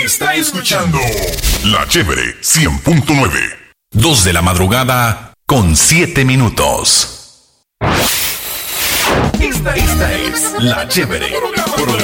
Está escuchando La Chévere 100.9. 2 de la madrugada con 7 minutos. Esta es La Chévere. Programa